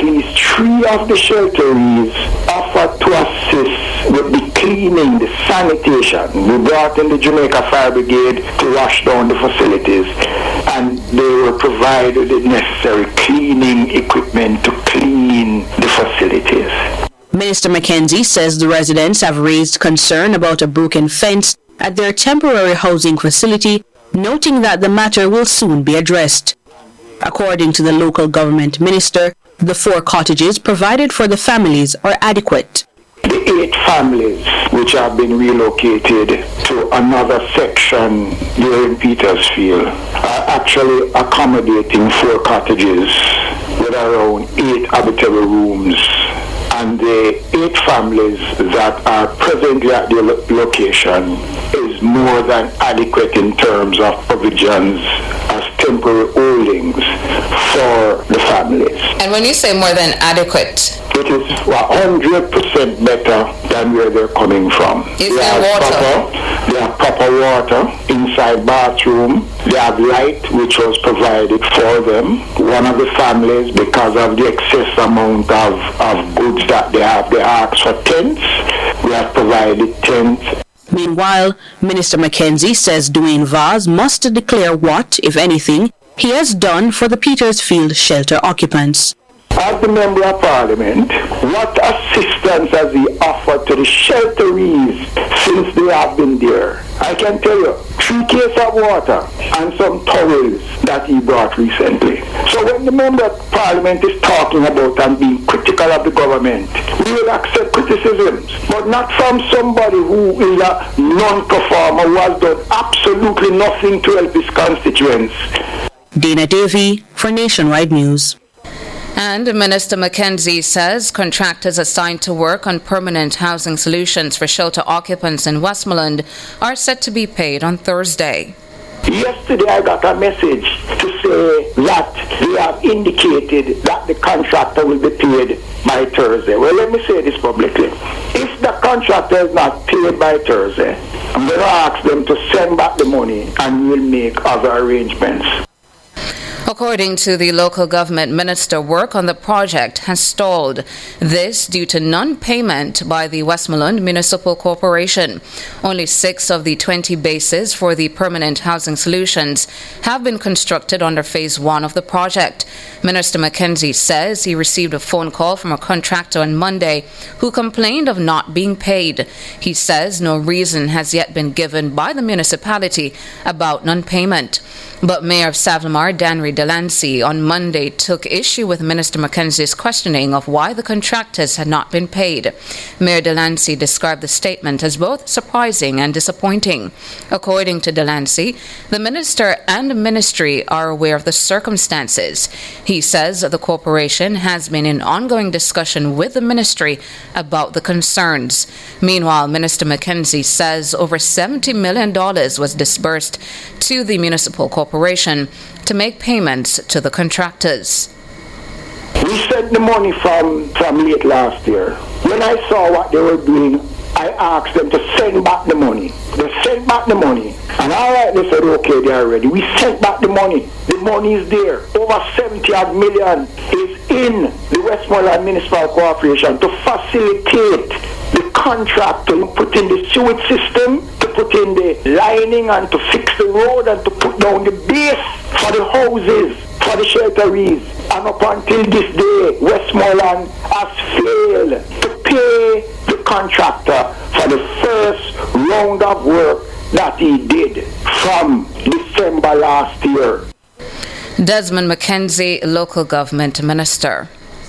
at least 3 of the shelteries offered to assist with the cleaning, the sanitation. We brought in the Jamaica Fire Brigade to wash down the facilities, and they were provided the necessary cleaning equipment to clean the facilities. Minister McKenzie says the residents have raised concern about a broken fence at their temporary housing facility, noting that the matter will soon be addressed. According to the local government minister, the 4 cottages provided for the families are adequate. The 8 families which have been relocated to another section here in Petersfield are actually accommodating 4 cottages with around 8 habitable rooms. And the 8 families that are presently at the location is more than adequate in terms of provisions as temporary holdings for the families. And when you say more than adequate, it is 100% better than where they're coming from. Is there water? They have proper water inside bathroom. They have light, which was provided for them. One of the families, because of the excess amount of goods that they have, they asked for tents. We have provided tents. Meanwhile, Minister McKenzie says Dwayne Vaz must declare what, if anything, he has done for the Petersfield shelter occupants. As the Member of Parliament, what assistance has he offered to the shelterees since they have been there? I can tell you, 3 cases of water and some towels that he brought recently. So when the Member of Parliament is talking about and being critical of the government, we will accept criticisms, but not from somebody who is a non-performer who has done absolutely nothing to help his constituents. Dana Davey for Nationwide News. And Minister McKenzie says contractors assigned to work on permanent housing solutions for shelter occupants in Westmoreland are set to be paid on Thursday. Yesterday I got a message to say that they have indicated that the contractor will be paid by Thursday. Well, let me say this publicly. If the contractor is not paid by Thursday, I'm going to ask them to send back the money and we'll make other arrangements. According to the local government minister, work on the project has stalled. This due to non-payment by the Westmoreland Municipal Corporation. Only 6 of the 20 bases for the permanent housing solutions have been constructed under phase 1 of the project. Minister McKenzie says he received a phone call from a contractor on Monday who complained of not being paid. He says no reason has yet been given by the municipality about non-payment. But Mayor of Savlamar, Danry Delancey, on Monday took issue with Minister McKenzie's questioning of why the contractors had not been paid. Mayor Delancey described the statement as both surprising and disappointing. According to Delancey, the minister and ministry are aware of the circumstances. He says the corporation has been in ongoing discussion with the ministry about the concerns. Meanwhile, Minister McKenzie says over $70 million was disbursed to the municipal corporation to make payments to the contractors. We sent the money from late last year. When I saw what they were doing, I asked them to send back the money. They sent back the money. And all right, they said, okay, they are ready. We sent back the money. The money is there. Over 70 odd million is in the Westmoreland Municipal Corporation to facilitate the contract to put in the sewage system, to put in the lining and to fix the road and to put down the base for the houses, for the shelteries. And up until this day, Westmoreland has failed to pay the contractor for the first round of work that he did from December last year. Desmond McKenzie, local government minister.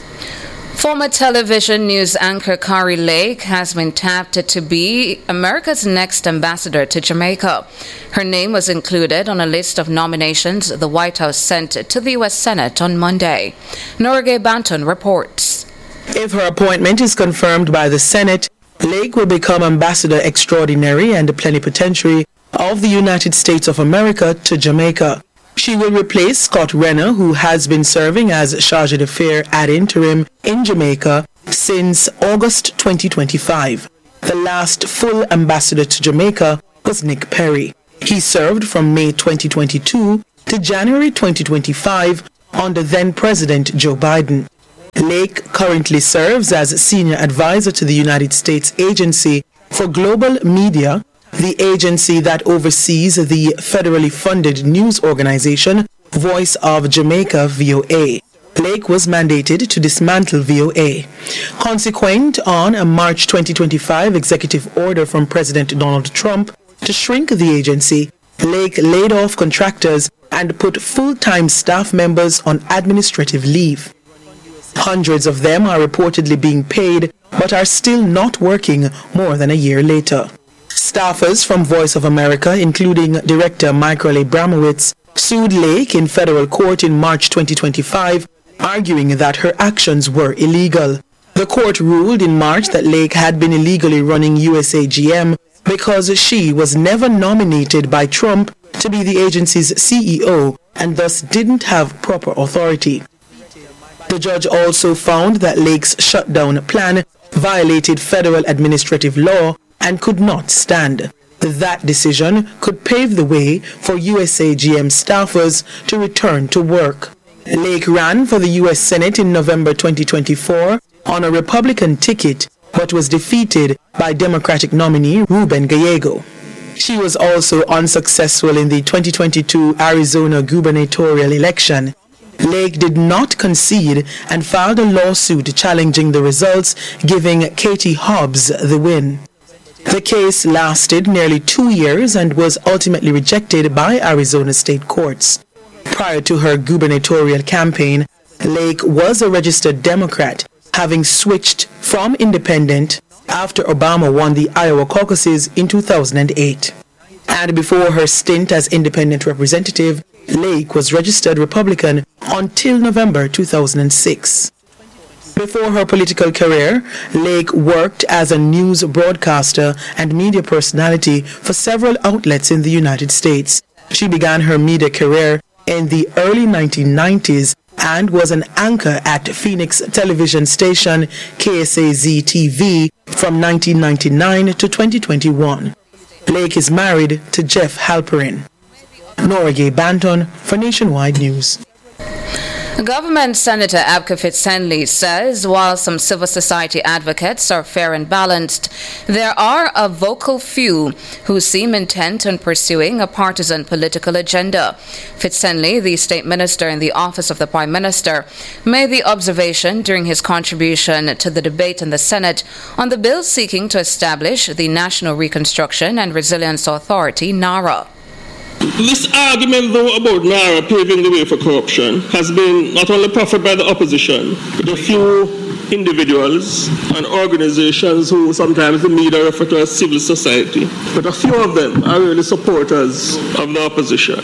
Former television news anchor Kari Lake has been tapped to be America's next ambassador to Jamaica. Her name was included on a list of nominations the White House sent to the U.S. Senate on Monday. Norgay Banton reports. If her appointment is confirmed by the Senate, Lake will become Ambassador Extraordinary and Plenipotentiary of the United States of America to Jamaica. She will replace Scott Renner, who has been serving as Charge d'Affaires ad interim in Jamaica since August 2025. The last full ambassador to Jamaica was Nick Perry. He served from May 2022 to January 2025 under then-President Joe Biden. Lake currently serves as senior advisor to the United States Agency for Global Media, the agency that oversees the federally funded news organization Voice of Jamaica, VOA. Lake was mandated to dismantle VOA. Consequent on a March 2025 executive order from President Donald Trump to shrink the agency, Lake laid off contractors and put full-time staff members on administrative leave. Hundreds of them are reportedly being paid but are still not working more than a year later. Staffers from Voice of America, including director Michael Abramowitz, sued Lake in federal court in March 2025, arguing that her actions were illegal. The court ruled in March that Lake had been illegally running USAGM because she was never nominated by Trump to be the agency's CEO and thus didn't have proper authority. The judge also found that Lake's shutdown plan violated federal administrative law and could not stand. That decision could pave the way for USAGM staffers to return to work. Lake ran for the U.S. Senate in November 2024 on a Republican ticket but was defeated by Democratic nominee Ruben Gallego. She was also unsuccessful in the 2022 Arizona gubernatorial election. Lake did not concede and filed a lawsuit challenging the results, giving Katie Hobbs the win. The case lasted nearly 2 years and was ultimately rejected by Arizona state courts. Prior to her gubernatorial campaign, Lake was a registered Democrat, having switched from independent after Obama won the Iowa caucuses in 2008. And before her stint as independent representative, Lake was registered Republican until November 2006. Before her political career, Lake worked as a news broadcaster and media personality for several outlets in the United States. She began her media career in the early 1990s and was an anchor at Phoenix television station KSAZ-TV from 1999 to 2021. Lake is married to Jeff Halperin. Nora Gay Banton for Nationwide News. Government Senator Abka Fitz-Henley says while some civil society advocates are fair and balanced, there are a vocal few who seem intent on pursuing a partisan political agenda. Fitz-Henley, the state minister in the office of the Prime Minister, made the observation during his contribution to the debate in the Senate on the bill seeking to establish the National Reconstruction and Resilience Authority, NARA. This argument, though, about NARA paving the way for corruption has been not only proffered by the opposition, but a few individuals and organizations who sometimes the media refer to as civil society, but a few of them are really supporters of the opposition.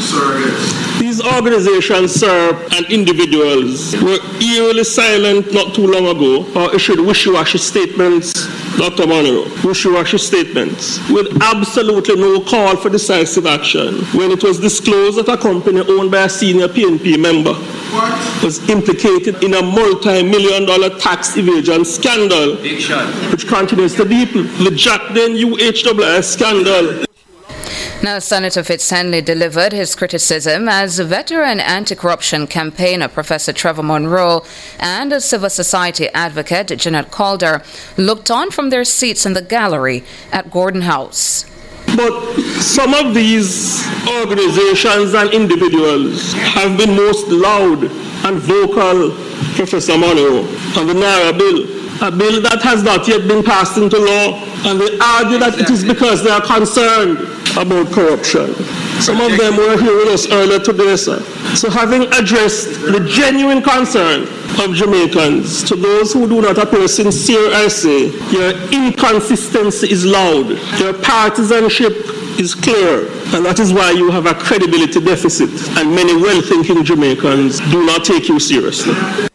These organizations, sir, and individuals were eerily silent not too long ago or issued wishy-washy statements, Dr. Monroe, wishy-washy statements with absolutely no call for decisive action when it was disclosed that a company owned by a senior PNP member was implicated in a multi-million-dollar tax evasion scandal, which continues to deepen. The Jack Den UHWI scandal. Now, Senator Fitz-Henley delivered his criticism as veteran anti-corruption campaigner Professor Trevor Monroe and a civil society advocate Jeanette Calder looked on from their seats in the gallery at Gordon House. But some of these organizations and individuals have been most loud and vocal, Professor Monroe, on the NARA bill, a bill that has not yet been passed into law, and they argue that it is because they are concerned about corruption. Some of them were here with us earlier today, sir. So having addressed the genuine concern of Jamaicans, to those who do not appear sincere, I say, your inconsistency is loud, your partisanship is clear, and that is why you have a credibility deficit, and many well-thinking Jamaicans do not take you seriously.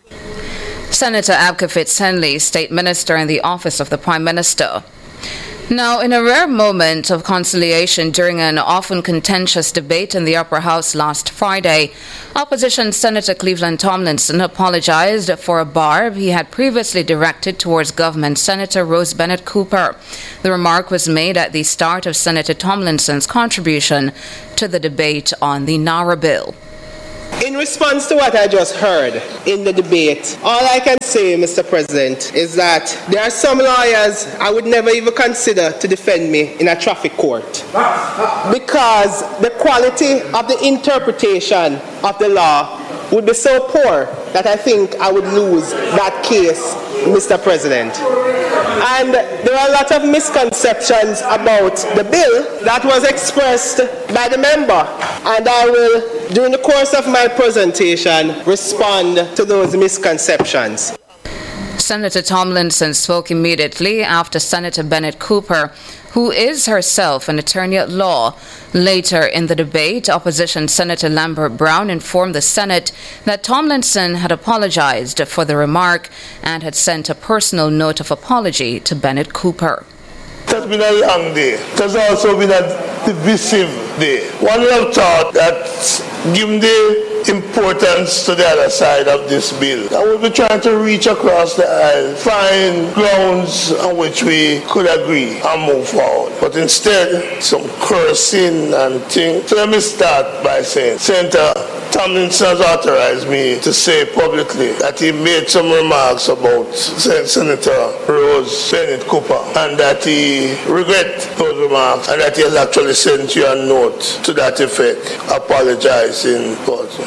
Senator Abka Fitz-Henley, State Minister in the Office of the Prime Minister. Now, in a rare moment of conciliation during an often contentious debate in the Upper House last Friday, Opposition Senator Cleveland Tomlinson apologized for a barb he had previously directed towards Government Senator Rose Bennett Cooper. The remark was made at the start of Senator Tomlinson's contribution to the debate on the NARA bill. In response to what I just heard in the debate, all I can say, Mr. President, is that there are some lawyers I would never even consider to defend me in a traffic court because the quality of the interpretation of the law would be so poor that I think I would lose that case, Mr. President. And there are a lot of misconceptions about the bill that was expressed by the member. And I will, during the course of my presentation, respond to those misconceptions. Senator Tomlinson spoke immediately after Senator Bennett Cooper, who is herself an attorney at law. Later in the debate, opposition Senator Lambert Brown informed the Senate that Tomlinson had apologized for the remark and had sent a personal note of apology to Bennett Cooper. It has been a long day. It has also been a divisive day. One would have thought that given the importance to the other side of this bill, I would be trying to reach across the aisle, find grounds on which we could agree and move forward. But instead, some cursing and things. So let me start by saying, Senator Tomlinson has authorized me to say publicly that he made some remarks about Senator Rose Bennett Cooper and that he regrets those remarks and that he has actually sent you a note to that effect, apologizing for it.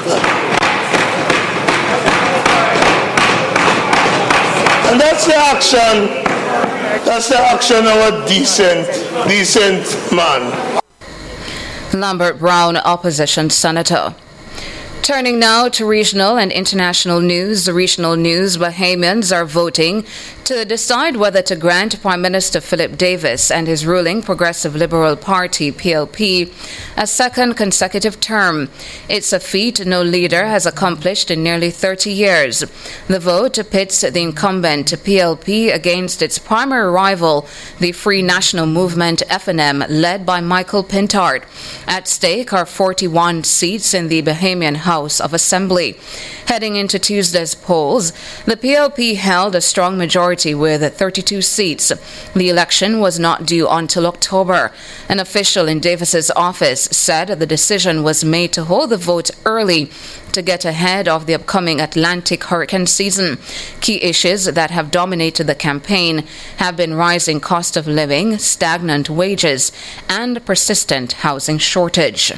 And that's the action of a decent man. Lambert Brown, opposition senator. Turning now to regional and international news. The regional news, Bahamians are voting to decide whether to grant Prime Minister Philip Davis and his ruling Progressive Liberal Party, PLP, a second consecutive term. It's a feat no leader has accomplished in nearly 30 years. The vote pits the incumbent PLP against its primary rival, the Free National Movement, FNM, led by Michael Pintard. At stake are 41 seats in the Bahamian House of Assembly. Heading into Tuesday's polls, the PLP held a strong majority with 32 seats. The election was not due until October. An official in Davis's office said the decision was made to hold the vote early to get ahead of the upcoming Atlantic hurricane season. Key issues that have dominated the campaign have been rising cost of living, stagnant wages, and persistent housing shortage.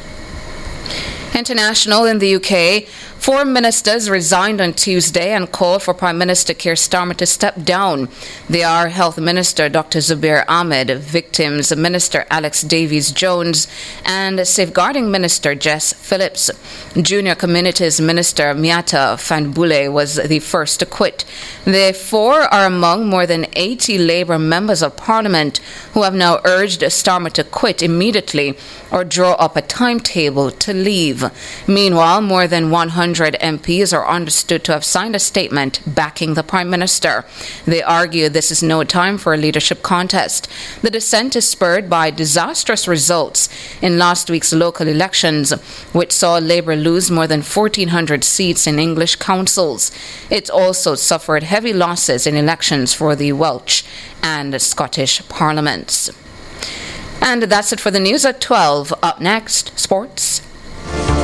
International in the UK, 4 ministers resigned on Tuesday and called for Prime Minister Keir Starmer to step down. They are Health Minister Dr. Zubair Ahmed, Victims Minister Alex Davies-Jones, and Safeguarding Minister Jess Phillips. Junior Communities Minister Miata Fanbule was the first to quit. The 4 are among more than 80 Labour members of Parliament who have now urged Starmer to quit immediately or draw up a timetable to leave. Meanwhile, more than 100 MPs are understood to have signed a statement backing the Prime Minister. They argue this is no time for a leadership contest. The dissent is spurred by disastrous results in last week's local elections, which saw Labour lose more than 1,400 seats in English councils. It also suffered heavy losses in elections for the Welsh and Scottish parliaments. And that's it for the news at 12. Up next, sports